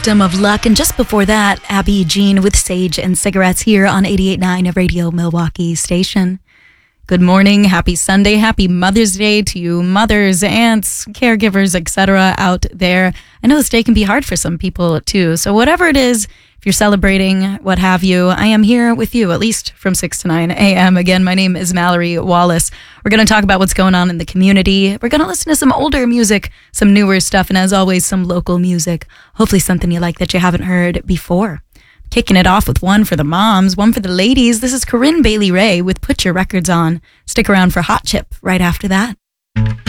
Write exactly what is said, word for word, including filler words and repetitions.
Victim of Luck. And just before that, Abby Jean with Sage and Cigarettes here on eighty-eight point nine Radio Milwaukee Station. Good morning, happy Sunday, happy Mother's Day to you mothers, aunts, caregivers, et cetera out there. I know this day can be hard for some people too. So whatever it is, if you're celebrating, what have you, I am here with you at least from six to nine a.m. Again, my name is Mallory Wallace. We're going to talk about what's going on in the community. We're going to listen to some older music, some newer stuff, and as always, some local music. Hopefully something you like that you haven't heard before. Kicking it off with one for the moms, one for the ladies. This is Corinne Bailey Rae with Put Your Records On. Stick around for Hot Chip right after that.